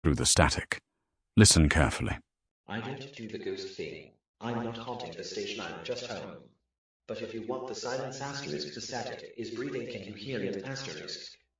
through the static. Listen carefully. I don't do the ghost thing. I'm not haunting the station, I'm just home. But if you want the silence asterisk, the static is breathing, can you hear it asterisk?